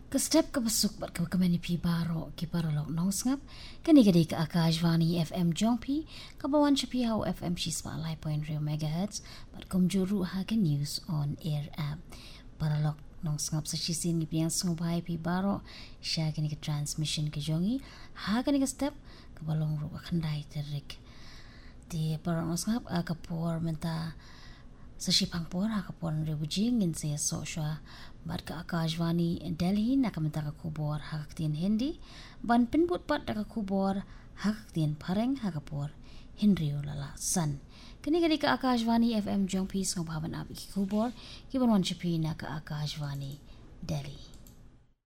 Kestep kebesuk bat kemani pi baro ki paralok nong ngap kani gadi ke Akashvani FM Jongpi kabawan chapi hau FM Shispa 1.0 MHz bat kumjuru ha ke news on air app paralok nong ngap sa chisin ni piang sungbai pi baro sha kani ke transmission ke jongi ha kani ke step kabalong ru khandai terik di paralok nong ngap kapor menta sa shipang por ha kapor rebujing in se so shwa bat ka Akashvani Delhi nakamenta ka kubor hakaktin Hindi ban pinbut pat ka kubor hakaktin pareng hakapor Hinriyo lala san kani kani ka Akashvani FM Jongpi song bhavan ab ki kubor ki banwan chapi na ka Akashvani Delhi.